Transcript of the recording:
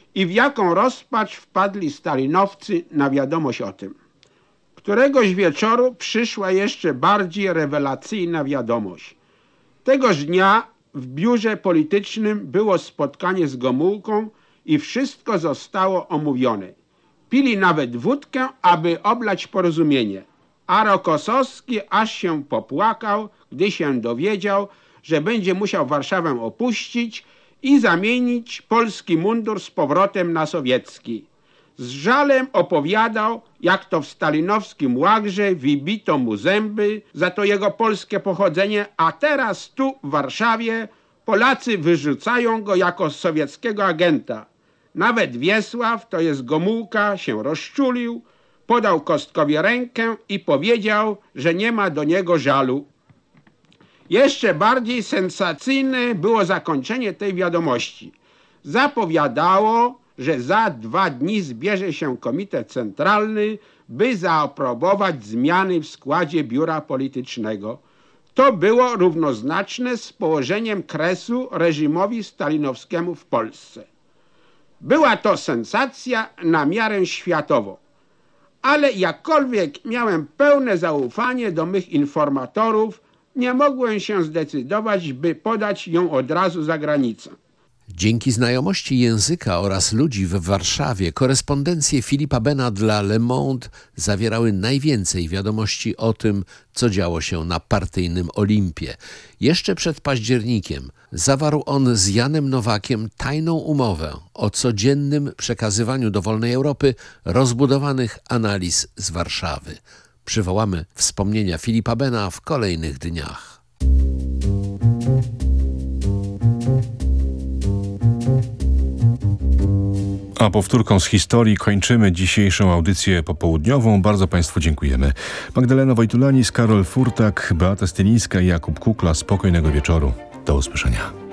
i w jaką rozpacz wpadli stalinowcy na wiadomość o tym. Któregoś wieczoru przyszła jeszcze bardziej rewelacyjna wiadomość. Tegoż dnia w biurze politycznym było spotkanie z Gomułką i wszystko zostało omówione. Pili nawet wódkę, aby oblać porozumienie. A Rokosowski aż się popłakał, gdy się dowiedział, że będzie musiał Warszawę opuścić i zamienić polski mundur z powrotem na sowiecki. Z żalem opowiadał, jak to w stalinowskim łagrze wybito mu zęby za to jego polskie pochodzenie, a teraz tu w Warszawie Polacy wyrzucają go jako sowieckiego agenta. Nawet Wiesław, to jest Gomułka, się rozczulił, podał Kostkowi rękę i powiedział, że nie ma do niego żalu. Jeszcze bardziej sensacyjne było zakończenie tej wiadomości. Zapowiadało, że za 2 dni zbierze się Komitet Centralny, by zaaprobować zmiany w składzie biura politycznego. To było równoznaczne z położeniem kresu reżimowi stalinowskiemu w Polsce. Była to sensacja na miarę światową, ale jakkolwiek miałem pełne zaufanie do mych informatorów, nie mogłem się zdecydować, by podać ją od razu za granicę. Dzięki znajomości języka oraz ludzi w Warszawie korespondencje Filipa Bena dla Le Monde zawierały najwięcej wiadomości o tym, co działo się na partyjnym Olimpie. Jeszcze przed październikiem zawarł on z Janem Nowakiem tajną umowę o codziennym przekazywaniu do wolnej Europy rozbudowanych analiz z Warszawy. Przywołamy wspomnienia Filipa Bena w kolejnych dniach. A powtórką z historii kończymy dzisiejszą audycję popołudniową. Bardzo Państwu dziękujemy. Magdalena Wojtulanis, Karol Furtak, Beata Stylińska i Jakub Kukla. Spokojnego wieczoru. Do usłyszenia.